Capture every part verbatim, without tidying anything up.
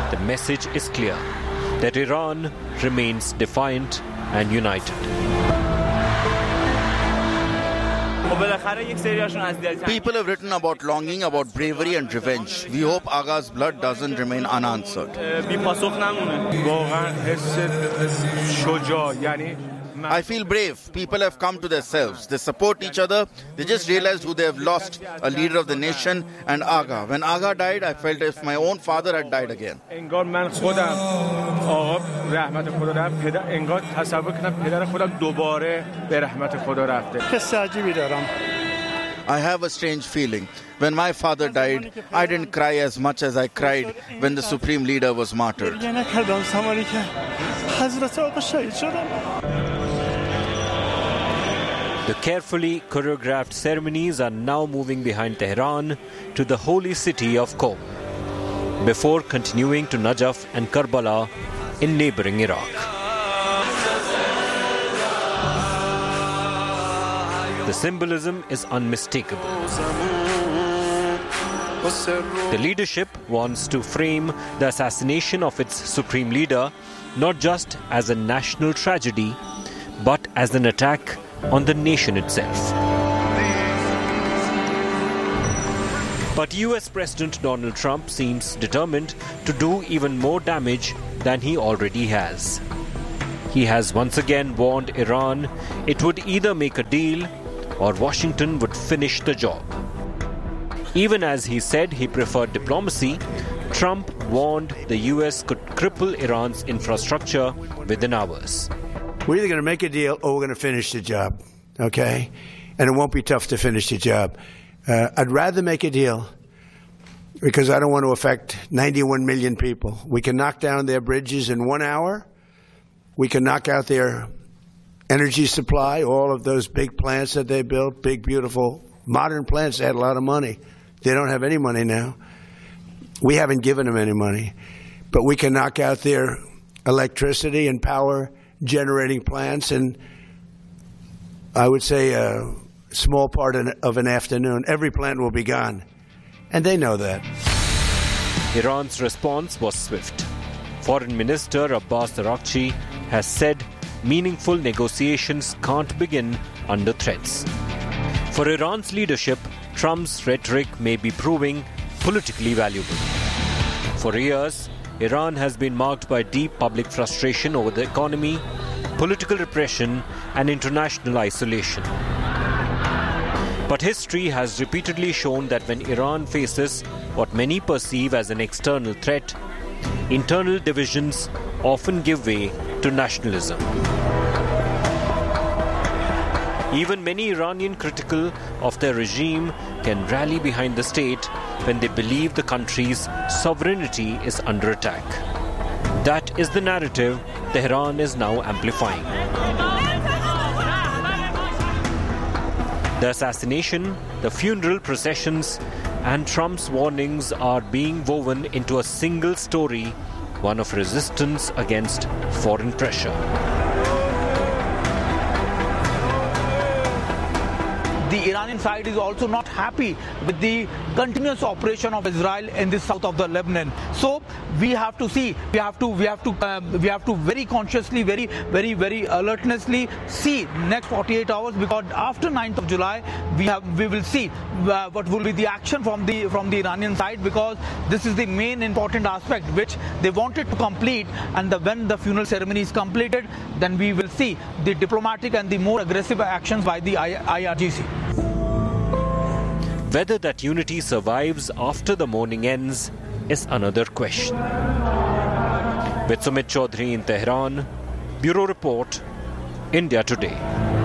the message is clear that Iran remains defiant and united. People have written about longing, about bravery and revenge. We hope Agha's blood doesn't remain unanswered. I feel brave. People have come to themselves. They support each other. They just realized who they have lost, a leader of the nation and Agha. When Agha died, I felt as if my own father had died again. I have a strange feeling. When my father died, I didn't cry as much as I cried when the supreme leader was martyred. The carefully choreographed ceremonies are now moving behind Tehran to the holy city of Qom, before continuing to Najaf and Karbala in neighboring Iraq. The symbolism is unmistakable. The leadership wants to frame the assassination of its supreme leader not just as a national tragedy, but as an attack on the nation itself. But U S President Donald Trump seems determined to do even more damage than he already has. He has once again warned Iran it would either make a deal or Washington would finish the job. Even as he said he preferred diplomacy, Trump warned the U S could cripple Iran's infrastructure within hours. We're either going to make a deal or we're going to finish the job, okay? And it won't be tough to finish the job. Uh, I'd rather make a deal because I don't want to affect ninety-one million people. We can knock down their bridges in one hour. We can knock out their energy supply, all of those big plants that they built, big, beautiful, modern plants. They had a lot of money. They don't have any money now. We haven't given them any money. But we can knock out their electricity and power generating plants in, I would say, a small part of an afternoon. Every plant will be gone. And they know that. Iran's response was swift. Foreign Minister Abbas Araghchi has said meaningful negotiations can't begin under threats. For Iran's leadership, Trump's rhetoric may be proving politically valuable. For years, Iran has been marked by deep public frustration over the economy, political repression, and international isolation. But history has repeatedly shown that when Iran faces what many perceive as an external threat, internal divisions often give way to nationalism. Even many Iranian critical of their regime can rally behind the state when they believe the country's sovereignty is under attack. That is the narrative Tehran is now amplifying. The assassination, the funeral processions, and Trump's warnings are being woven into a single story, one of resistance against foreign pressure. The Iranian side is also not happy with the continuous operation of Israel in the south of the Lebanon. So we have to see, we have to, we have to, um, we have to very consciously, very, very, very alertnessly see next forty-eight hours, because after ninth of July we have, we will see uh, what will be the action from the from the Iranian side, because this is the main important aspect which they wanted to complete, and the, when the funeral ceremony is completed, then we will see the diplomatic and the more aggressive actions by the I R G C. Whether that unity survives after the mourning ends is another question. With Sumit Chaudhary in Tehran, Bureau Report, India Today.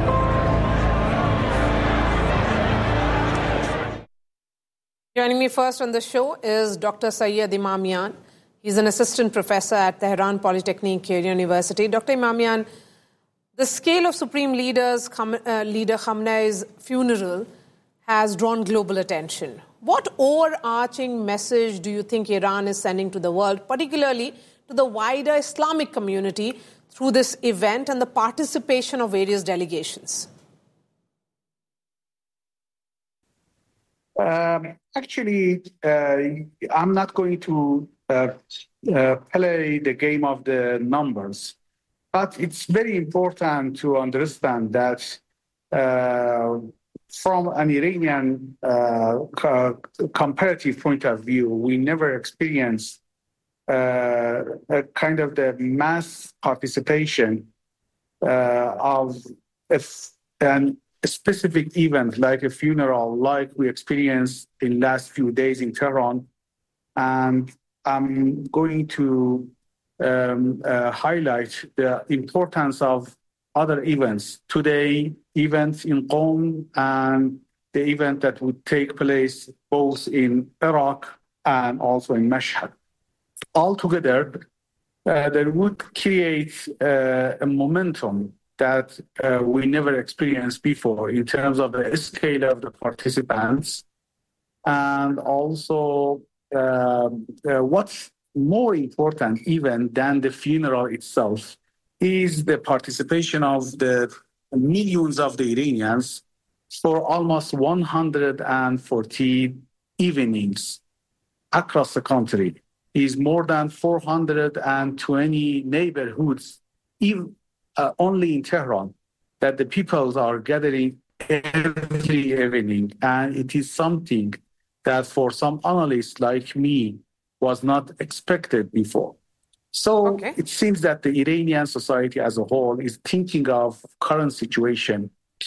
Joining me first on the show is Doctor Syed Imamian. He's an assistant professor at Tehran Polytechnic University. Doctor Imamian, the scale of Supreme Leader's, uh, Leader Khamenei's funeral has drawn global attention. What overarching message do you think Iran is sending to the world, particularly to the wider Islamic community, through this event and the participation of various delegations? Um, actually, uh, I'm not going to uh, uh, play the game of the numbers. But it's very important to understand that uh, from an Iranian uh, co- comparative point of view, we never experienced uh, a kind of the mass participation uh, of a f- an, a specific event like a funeral, like we experienced in last few days in Tehran. And I'm going to um, uh, highlight the importance of other events. Today, events in Qom and the event that would take place both in Iraq and also in Mashhad. Altogether, uh, that would create uh, a momentum that uh, we never experienced before in terms of the scale of the participants, and also uh, uh, what's more important even than the funeral itself is the participation of the millions of the Iranians for almost one hundred forty evenings across the country. Is more than four hundred twenty neighborhoods, even, uh, only in Tehran, that the peoples are gathering every evening. And it is something that for some analysts like me was not expected before. So okay. It seems that the Iranian society as a whole is thinking of current situation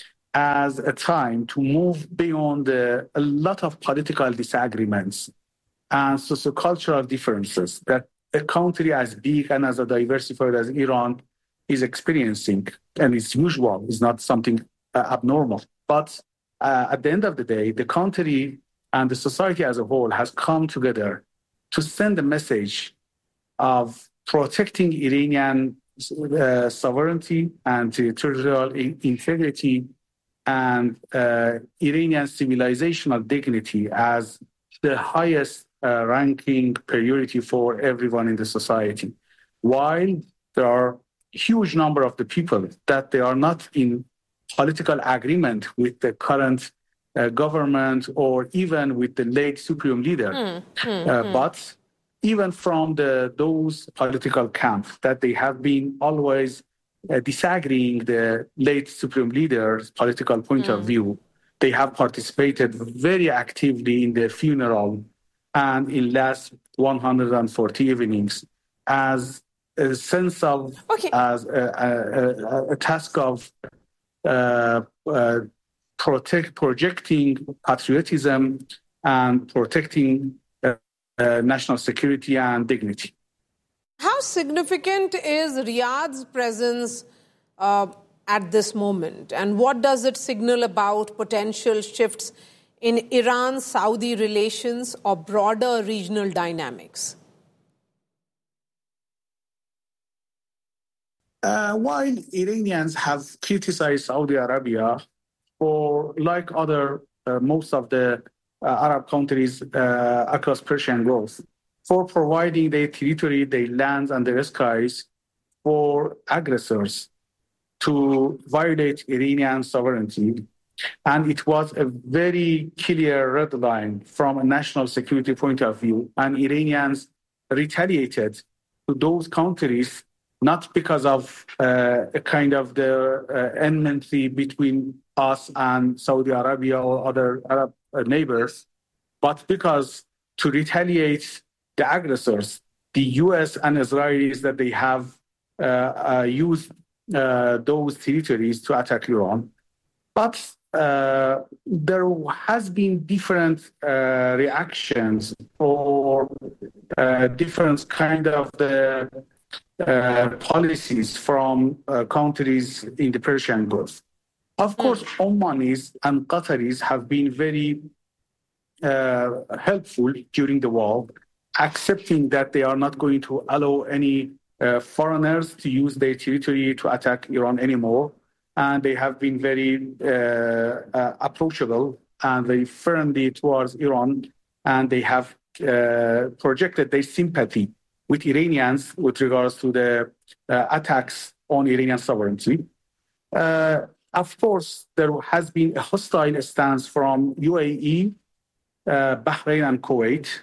as a time to move beyond uh, a lot of political disagreements and sociocultural differences that a country as big and as diversified as Iran is experiencing. And it's usual, it's not something uh, abnormal. But uh, at the end of the day, the country and the society as a whole has come together to send a message of protecting Iranian uh, sovereignty and territorial integrity and uh, Iranian civilizational dignity as the highest uh, ranking priority for everyone in the society. While there are huge number of the people that they are not in political agreement with the current uh, government or even with the late supreme leader. Mm, mm, uh, mm. But even from the, those political camps that they have been always uh, disagreeing the late supreme leader's political point mm. of view, they have participated very actively in their funeral and in last one hundred forty evenings as a sense of, okay. as a, a, a task of uh, uh, protect, projecting patriotism and protecting uh, uh, national security and dignity. How significant is Riyadh's presence uh, at this moment, and what does it signal about potential shifts in Iran-Saudi relations or broader regional dynamics? Uh, while Iranians have criticized Saudi Arabia for, like other, uh, most of the uh, Arab countries uh, across Persian Gulf, for providing their territory, their lands, and their skies for aggressors to violate Iranian sovereignty. And it was a very clear red line from a national security point of view. And Iranians retaliated to those countries, not because of uh, a kind of the uh, enmity between us and Saudi Arabia or other Arab uh, neighbors, but because to retaliate the aggressors, the U S and Israelis that they have uh, uh, used uh, those territories to attack Iran. But uh, there has been different uh, reactions or uh, different kind of the uh, policies from uh, countries in the Persian Gulf. Of course, Omanis and Qataris have been very uh, helpful during the war, accepting that they are not going to allow any uh, foreigners to use their territory to attack Iran anymore. And they have been very uh, uh, approachable and very friendly towards Iran. And they have uh, projected their sympathy with Iranians with regards to the uh, attacks on Iranian sovereignty. Uh, of course, there has been a hostile stance from U A E, uh, Bahrain, and Kuwait.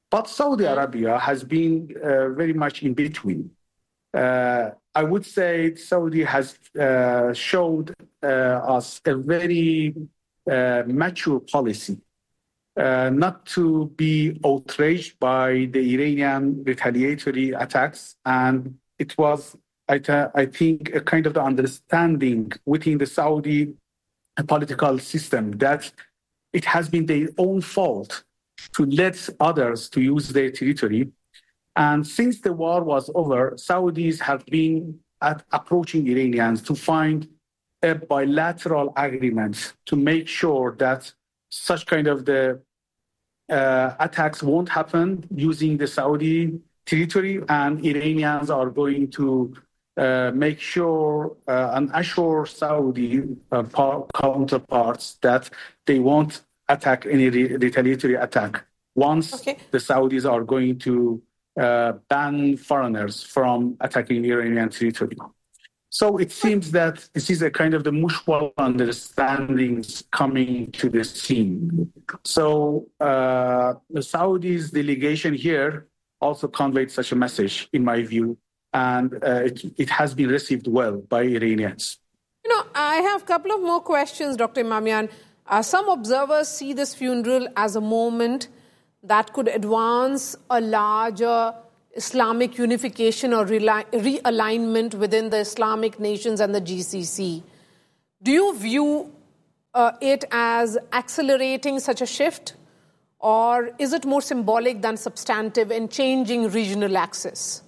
But Saudi Arabia has been uh, very much in between. Uh, I would say Saudi has uh, showed uh, us a very uh, mature policy, uh, not to be outraged by the Iranian retaliatory attacks. And it was, I, th- I think, a kind of the understanding within the Saudi political system that it has been their own fault to let others to use their territory. And since the war was over, Saudis have been at approaching Iranians to find a bilateral agreement to make sure that such kind of the uh, attacks won't happen using the Saudi territory, and Iranians are going to uh, make sure uh, and assure Saudi uh, par- counterparts that they won't attack any re- retaliatory attack once okay. the Saudis are going to uh, ban foreigners from attacking Iranian territory. So it seems that this is a kind of the mutual understandings coming to the scene. So uh, the Saudis' delegation here also conveyed such a message, in my view, and uh, it, it has been received well by Iranians. You know, I have a couple of more questions, Doctor Imamian. Uh, some observers see this funeral as a moment that could advance a larger Islamic unification or realignment within the Islamic nations and the G C C. Do you view uh, it as accelerating such a shift, or is it more symbolic than substantive in changing regional axis?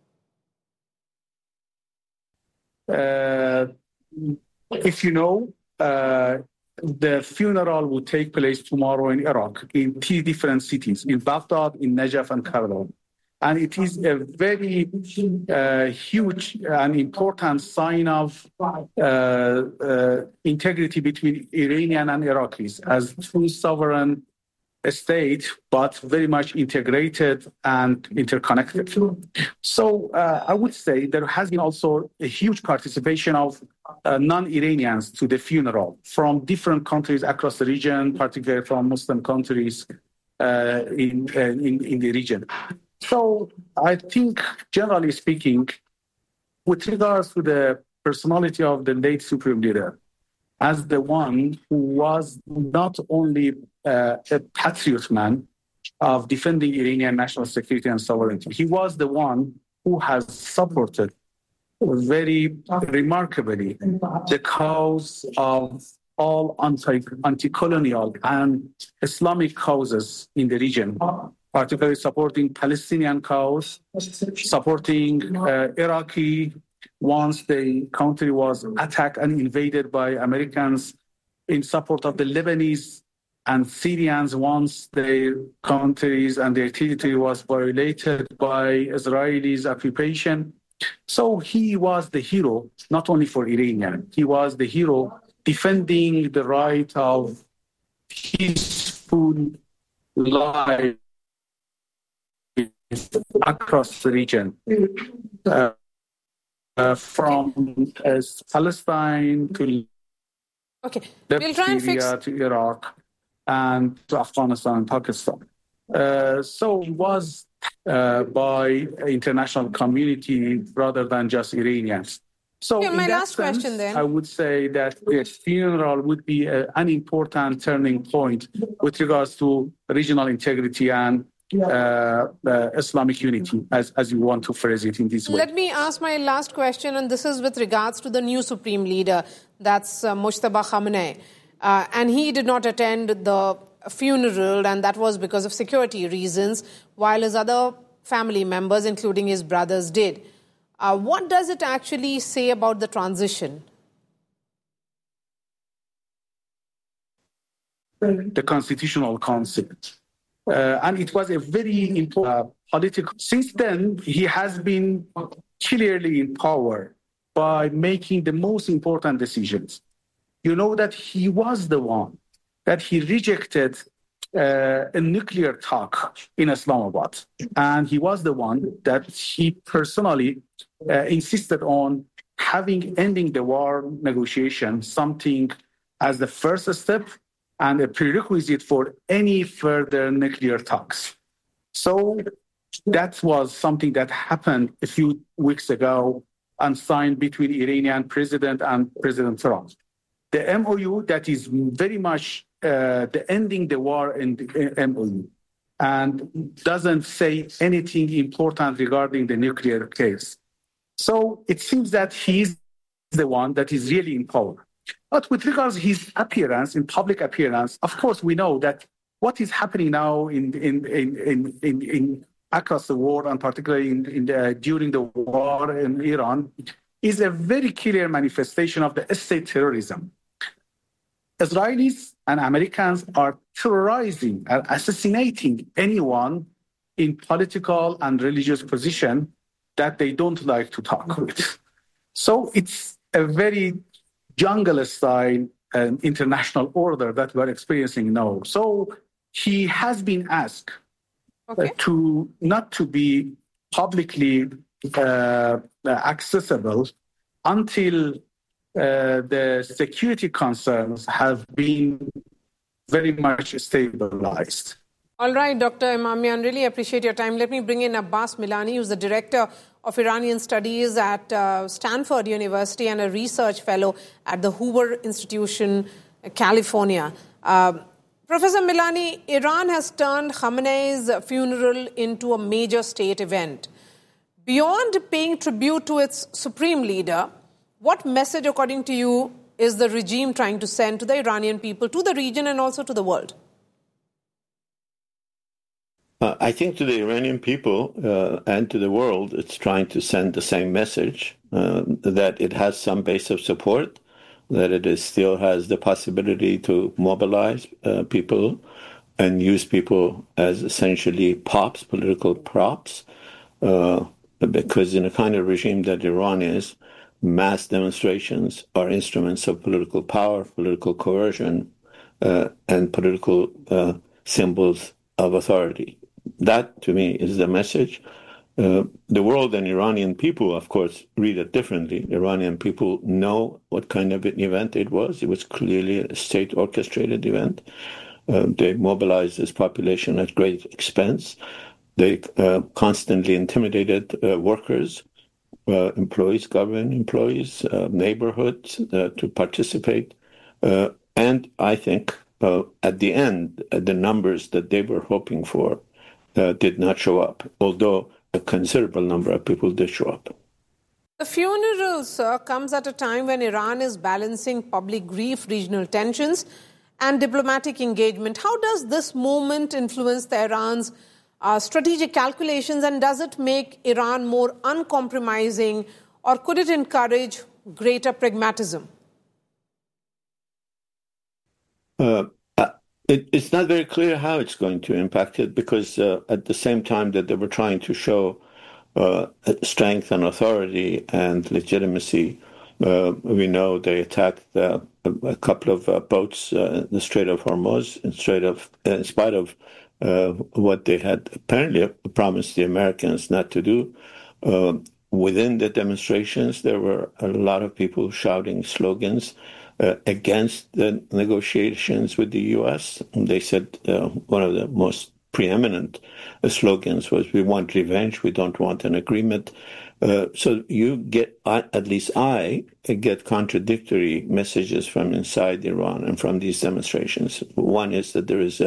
Uh, if you know, uh, the funeral will take place tomorrow in Iraq, in three different cities, in Baghdad, in Najaf, and Karbala. And it is a very uh, huge and important sign of uh, uh, integrity between Iranian and Iraqis as two sovereign states, but very much integrated and interconnected. So uh, I would say there has been also a huge participation of uh, non-Iranians to the funeral from different countries across the region, particularly from Muslim countries uh, in, uh, in, in the region. So I think, generally speaking, with regards to the personality of the late Supreme Leader, as the one who was not only uh, a patriot man of defending Iranian national security and sovereignty, he was the one who has supported very remarkably the cause of all anti, anti-colonial and Islamic causes in the region, particularly supporting Palestinian cause, supporting uh, Iraqi once the country was attacked and invaded by Americans, in support of the Lebanese and Syrians once their countries and their territory was violated by Israelis' occupation. So he was the hero, not only for Iranian, he was the hero defending the right of peaceful life across the region, uh, uh, from uh, Palestine to okay. we'll try and Syria fix... to Iraq and to Afghanistan and Pakistan. Uh, so it was uh, by international community rather than just Iranians. So yeah, my in that last sense, question then. I would say that the funeral would be a, an important turning point with regards to regional integrity and uh, uh, Islamic unity, as, as you want to phrase it in this way. Let me ask my last question, and this is with regards to the new supreme leader, that's uh, Mujtaba Khamenei. Uh, and he did not attend the funeral, and that was because of security reasons, while his other family members, including his brothers, did. Uh, what does it actually say about the transition? The constitutional concept. Uh, and it was a very important uh, political... Since then, he has been clearly in power by making the most important decisions. You know that he was the one that he rejected uh, a nuclear talk in Islamabad. And he was the one that he personally uh, insisted on having ending the war negotiation, something as the first step and a prerequisite for any further nuclear talks. So that was something that happened a few weeks ago and signed between Iranian president and President Trump. The M O U that is very much uh, the ending the war in the M O U and doesn't say anything important regarding the nuclear case. So it seems that he's the one that is really in power. But with regards to his appearance, in public appearance, of course, we know that what is happening now in in in in, in, in across the world, and particularly in, in the, during the war in Iran, is a very clear manifestation of the state terrorism. Israelis and Americans are terrorizing and assassinating anyone in political and religious position that they don't like to talk with. So it's a very jungle-style um, international order that we're experiencing now. So he has been asked okay. uh, to not to be publicly uh, accessible until uh, the security concerns have been very much stabilized. All right, Doctor Emamian, really appreciate your time. Let me bring in Abbas Milani, who's the Director of Iranian Studies at uh, Stanford University and a research fellow at the Hoover Institution, California. Uh, Professor Milani, Iran has turned Khamenei's funeral into a major state event. Beyond paying tribute to its supreme leader, what message, according to you, is the regime trying to send to the Iranian people, to the region and also to the world? Uh, I think to the Iranian people uh, and to the world, it's trying to send the same message, uh, that it has some base of support, that it is, still has the possibility to mobilize uh, people and use people as essentially props, political props, uh, because in a kind of regime that Iran is, mass demonstrations are instruments of political power, political coercion, uh, and political uh, symbols of authority. That, to me, is the message. Uh, the world and Iranian people, of course, read it differently. Iranian people know what kind of an event it was. It was clearly a state-orchestrated event. Uh, they mobilized this population at great expense. They uh, constantly intimidated uh, workers, uh, employees, government employees, uh, neighborhoods uh, to participate. Uh, and I think uh, at the end, uh, the numbers that they were hoping for Uh, did not show up, although a considerable number of people did show up. The funeral, sir, comes at a time when Iran is balancing public grief, regional tensions, and diplomatic engagement. How does this moment influence Tehran's uh, strategic calculations, and does it make Iran more uncompromising, or could it encourage greater pragmatism? Uh, It, it's not very clear how it's going to impact it, because uh, at the same time that they were trying to show uh, strength and authority and legitimacy, uh, we know they attacked uh, a, a couple of uh, boats uh, in the Strait of Hormuz, in, Strait of, in spite of uh, what they had apparently promised the Americans not to do. Uh, within the demonstrations, there were a lot of people shouting slogans Uh, against the negotiations with the U S. They said uh, one of the most preeminent uh, slogans was, "We want revenge, we don't want an agreement." Uh, so you get, uh, at least I, get contradictory messages from inside Iran and from these demonstrations. One is that there is a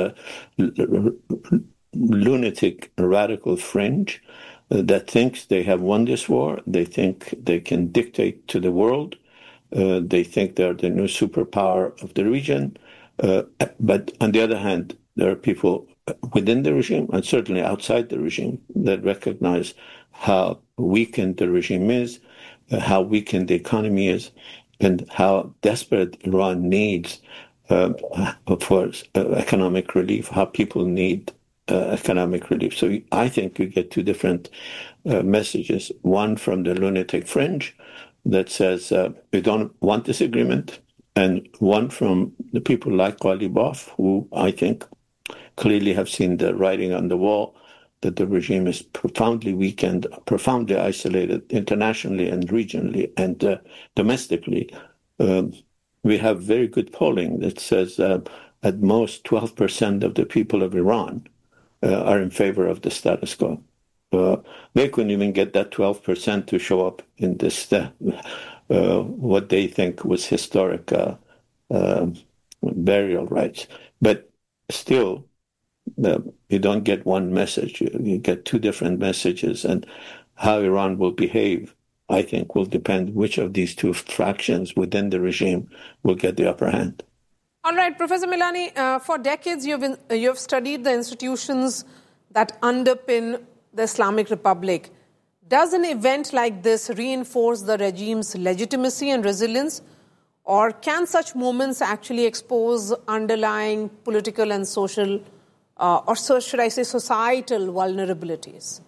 lunatic radical fringe uh, that thinks they have won this war. They think they can dictate to the world. Uh, they think they're the new superpower of the region. Uh, but on the other hand, there are people within the regime and certainly outside the regime that recognize how weakened the regime is, uh, how weakened the economy is, and how desperate Iran needs uh, for uh, economic relief, how people need uh, economic relief. So I think you get two different uh, messages, one from the lunatic fringe, that says uh, we don't want this agreement, and one from the people like Ghalibaf, who I think clearly have seen the writing on the wall that the regime is profoundly weakened, profoundly isolated internationally and regionally and uh, domestically. Um, we have very good polling that says uh, at most twelve percent of the people of Iran uh, are in favor of the status quo. Uh, they couldn't even get that twelve percent to show up in this, uh, uh, what they think was historic uh, uh, burial rites. But still, uh, you don't get one message. You, you get two different messages. And how Iran will behave, I think, will depend which of these two fractions within the regime will get the upper hand. All right, Professor Milani, uh, for decades you've, been, uh, you've studied the institutions that underpin the Islamic Republic. Does an event like this reinforce the regime's legitimacy and resilience, or can such moments actually expose underlying political and social, uh, or so should I say societal vulnerabilities?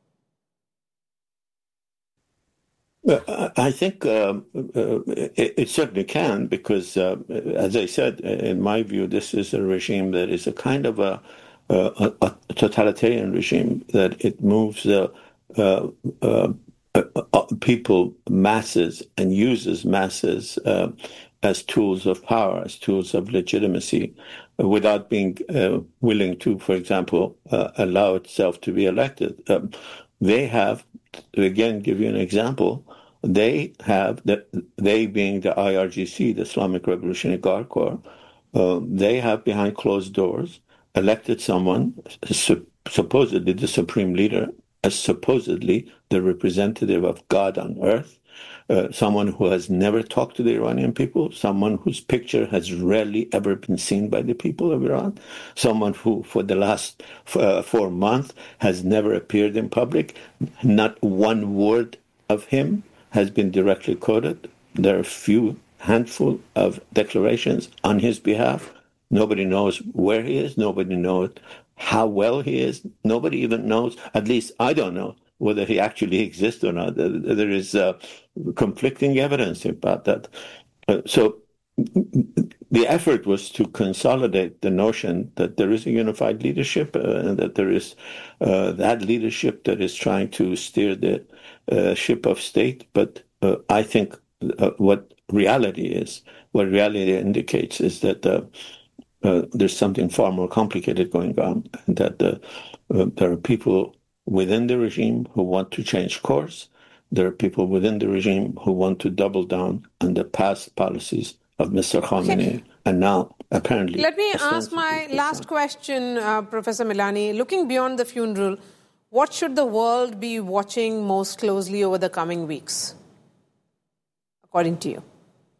Well, I think um, uh, it, it certainly can, because, uh, as I said, in my view, this is a regime that is a kind of a Uh, a, a totalitarian regime, that it moves uh, uh, uh, uh, people, masses, and uses masses uh, as tools of power, as tools of legitimacy, uh, without being uh, willing to, for example, uh, allow itself to be elected. Um, they have, to again give you an example, they have, the, they being the I R G C, the Islamic Revolutionary Guard Corps, uh, they have behind closed doors elected someone, supposedly the supreme leader, as supposedly the representative of God on earth, uh, someone who has never talked to the Iranian people, someone whose picture has rarely ever been seen by the people of Iran, someone who for the last uh, four months has never appeared in public. Not one word of him has been directly quoted. There are a few handful of declarations on his behalf. Nobody knows where he is. Nobody knows how well he is. Nobody even knows, at least I don't know, whether he actually exists or not. There is uh, conflicting evidence about that. Uh, so the effort was to consolidate the notion that there is a unified leadership uh, and that there is uh, that leadership that is trying to steer the uh, ship of state. But uh, I think uh, what reality is, what reality indicates is that uh, Uh, there's something far more complicated going on, and that uh, uh, there are people within the regime who want to change course. There are people within the regime who want to double down on the past policies of Mister Khamenei, okay. And now apparently... Let me ask my last question, uh, Professor Milani. Looking beyond the funeral, what should the world be watching most closely over the coming weeks, according to you?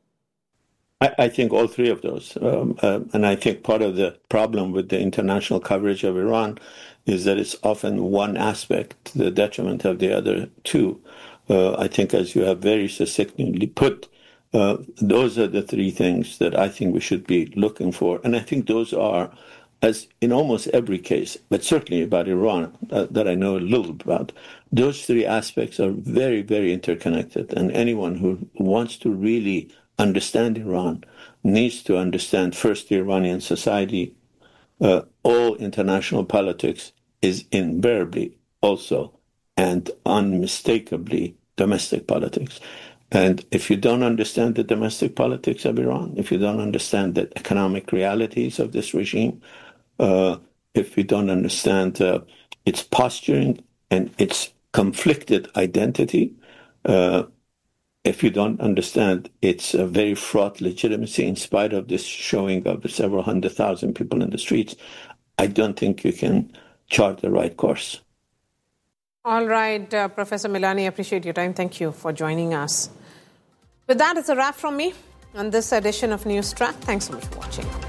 I, I think all three of those. Um, uh, and I think part of the problem with the international coverage of Iran is that it's often one aspect to the detriment of the other two. Uh, I think, as you have very succinctly put, uh, those are the three things that I think we should be looking for. And I think those are, as in almost every case, but certainly about Iran, uh, that I know a little about, those three aspects are very, very interconnected. And anyone who wants to really understand Iran needs to understand first the Iranian society. Uh, all international politics is invariably also and unmistakably domestic politics. And if you don't understand the domestic politics of Iran, if you don't understand the economic realities of this regime, uh, if you don't understand uh, its posturing and its conflicted identity, uh, if you don't understand its uh, very fraught legitimacy, in spite of this showing of several hundred thousand people in the streets, I don't think you can chart the right course. All right, uh, Professor Milani, I appreciate your time. Thank you for joining us. With that, it's a wrap from me on this edition of News Track. Thanks so much for watching.